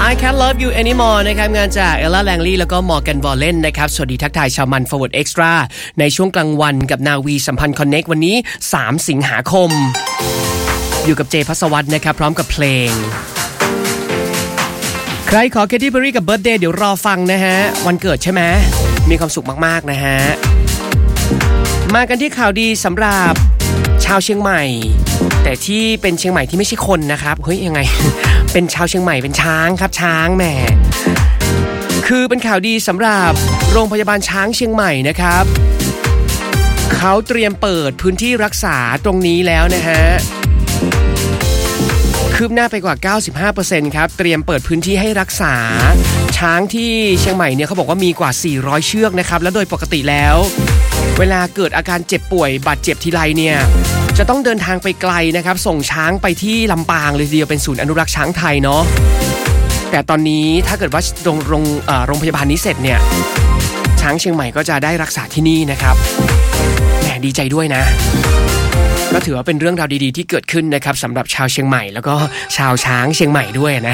I Can't Love You Anymore นะครับงานจากเอลล่าแลงลี่แล้วก็มอร์แกนวอลเลนนะครับสวัสดีทักทายชาวมัน Forward Extra ในช่วงกลางวันกับนาวีสัมพันธ์ Connect วันนี้3สิงหาคมอยู่กับเจภัสวัฒน์นะครับพร้อมกับเพลงใครขอ Katy Perry กับ Birthday เดี๋ยวรอฟังนะฮะวันเกิดใช่ไหมมีความสุขมากๆนะฮะมากันที่ข่าวดีสำหรับชาวเชียงใหม่แต่ที่เป็นเชียงใหม่ที่ไม่ใช่คนนะครับเฮ้ยยังไง เป็นชาวเชียงใหม่เป็นช้างครับช้างแหมคือเป็นข่าวดีสำหรับโรงพยาบาลช้างเชียงใหม่นะครับเขาเตรียมเปิดพื้นที่รักษาตรงนี้แล้วนะฮะคืบหน้าไปกว่า 95% ครับเตรียมเปิดพื้นที่ให้รักษาช้างที่เชียงใหม่เนี่ยเขาบอกว่ามีกว่า400เชือกนะครับและโดยปกติแล้วเวลาเกิดอาการเจ็บป่วยบาดเจ็บทีไรเนี่ยจะต้องเดินทางไปไกลนะครับส่งช้างไปที่ลำปางเลยทีเดียวเป็นศูนย์อนุรักษ์ช้างไทยเนาะแต่ตอนนี้ถ้าเกิดว่าโรงพยาบาลนี้เสร็จเนี่ยช้างเชียงใหม่ก็จะได้รักษาที่นี่นะครับแหมดีใจด้วยนะก็ถือว่าเป็นเรื่องราวดีๆที่เกิดขึ้นนะครับสำหรับชาวเชียงใหม่แล้วก็ชาวช้างเชียงใหม่ด้วยนะ